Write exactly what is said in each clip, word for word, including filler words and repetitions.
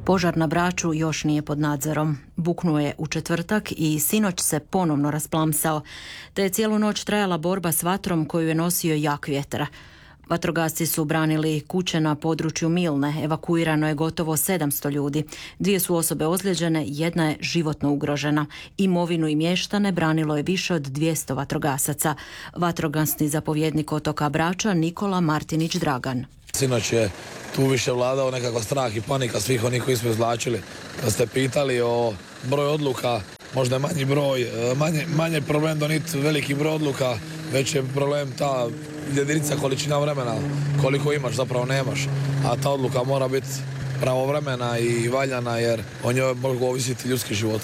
Požar na Braču još nije pod nadzorom. Buknuo je u četvrtak i sinoć se ponovno rasplamsao, te je cijelu noć trajala borba s vatrom koju je nosio jak vjetar. Vatrogasci su branili kuće na području Milne, evakuirano je gotovo sedamsto ljudi. Dvije su osobe ozlijeđene, jedna je životno ugrožena. Imovinu i mještane branilo je više od dvjesto vatrogasaca. Vatrogasni zapovjednik otoka Brača Nikola Martinić Dragan. Sinoć je tu više vladao nekakav strah i panika svih onih koji smo izvlačili. Kad ste pitali o broju odluka, možda je manji broj, manje, manje problem doniti veliki broj odluka, već je problem ta jedinica količina vremena, koliko imaš zapravo nemaš, a ta odluka mora biti pravovremena i valjana jer o njoj mogu ovisiti ljudski život.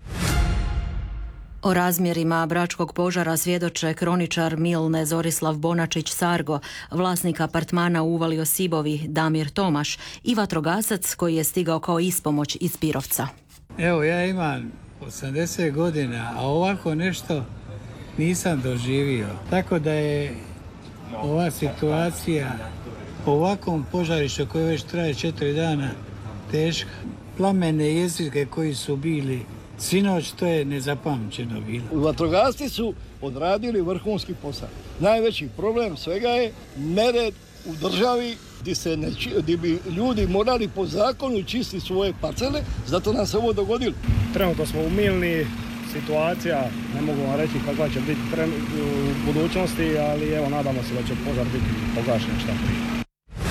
O razmjerima bračkog požara svjedoče kroničar Milne Zorislav Bonačić-Sargo, vlasnik apartmana u Uvali Osibovi Damir Tomaš i vatrogasac koji je stigao kao ispomoć iz Pirovca. Evo, ja imam osamdeset godina, a ovako nešto nisam doživio. Tako da je ova situacija po ovakvom požarištu koji već traje četiri dana teška. Plamene jezike koji su bili sinoć, to je nezapamćeno bilo. Vatrogasci su odradili vrhunski posao. Najveći problem svega je nered u državi gdje, se ne, gdje bi ljudi morali po zakonu čistiti svoje parcele, zato nam se ovo dogodilo. Trenutno smo u Milni, situacija, ne mogu vam reći kakva će biti u budućnosti, ali evo nadamo se da će požar biti pogašen šta prije.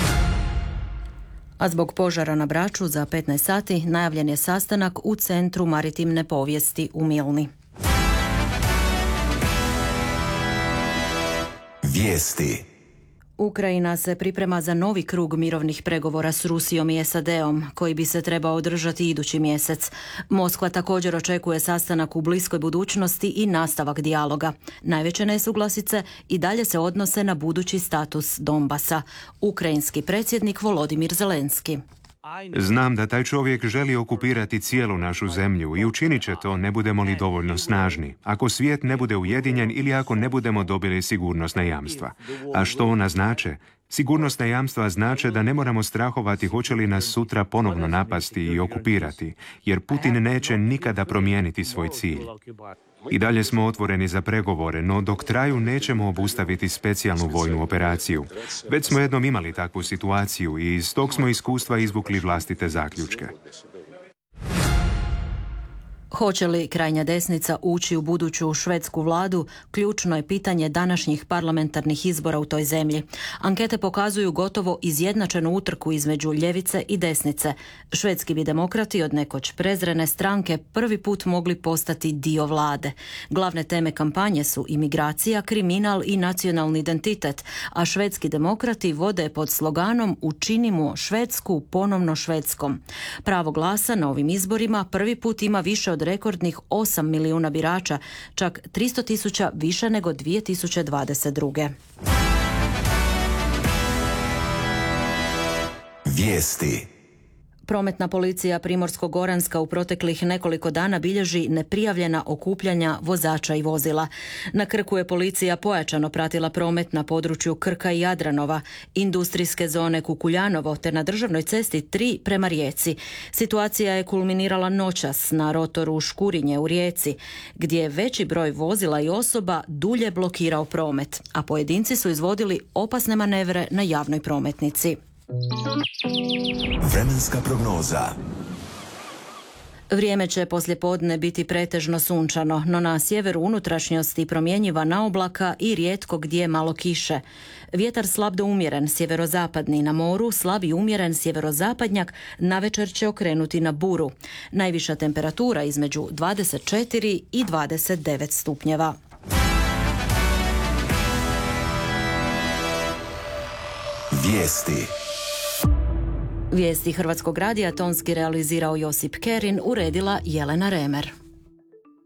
A zbog požara na Braču za petnaest sati najavljen je sastanak u Centru maritimne povijesti u Milni. Vijesti. Ukrajina se priprema za novi krug mirovnih pregovora s Rusijom i S A D-om, koji bi se trebao održati idući mjesec. Moskva također očekuje sastanak u bliskoj budućnosti i nastavak dijaloga. Najveće nesuglasice i dalje se odnose na budući status Donbasa. Ukrajinski predsjednik Volodimir Zelenski. Znam da taj čovjek želi okupirati cijelu našu zemlju i učinit će to ne budemo li dovoljno snažni, ako svijet ne bude ujedinjen ili ako ne budemo dobili sigurnosna jamstva. A što ona znače? Sigurnosna jamstva znače da ne moramo strahovati hoće li nas sutra ponovno napasti i okupirati, jer Putin neće nikada promijeniti svoj cilj. I dalje smo otvoreni za pregovore, no dok traju nećemo obustaviti specijalnu vojnu operaciju. Već smo jednom imali takvu situaciju i iz tog smo iskustva izvukli vlastite zaključke. Hoće li krajnja desnica ući u buduću švedsku vladu, ključno je pitanje današnjih parlamentarnih izbora u toj zemlji. Ankete pokazuju gotovo izjednačenu utrku između ljevice i desnice. Švedski bi demokrati od nekoć prezrene stranke prvi put mogli postati dio vlade. Glavne teme kampanje su imigracija, kriminal i nacionalni identitet, a švedski demokrati vode pod sloganom Učinimo Švedsku ponovno švedskom. Pravo glasa na ovim izborima prvi put ima više od rekordnih osam milijuna birača, čak tristo tisuća više nego dvije tisuće dvadeset druge. Vijesti. Prometna policija Primorsko-goranska u proteklih nekoliko dana bilježi neprijavljena okupljanja vozača i vozila. Na Krku je policija pojačano pratila promet na području Krka i Jadranova, industrijske zone Kukuljanovo te na državnoj cesti tri prema Rijeci. Situacija je kulminirala noćas na rotoru Škurinje u Rijeci, gdje je veći broj vozila i osoba dulje blokirao promet, a pojedinci su izvodili opasne manevre na javnoj prometnici. Vremenska prognoza. Vrijeme će poslijepodne biti pretežno sunčano, no na sjeveru unutrašnjosti promjenjiva naoblaka i rijetko gdje malo kiše. Vjetar slab do umjeren, sjeverozapadni, na moru slab i umjeren sjeverozapadnjak, navečer će okrenuti na buru. Najviša temperatura između dvadeset četiri i dvadeset devet stupnjeva. Vijesti. Vijesti Hrvatskog radija tonski realizirao Josip Kerin, uredila Jelena Remer.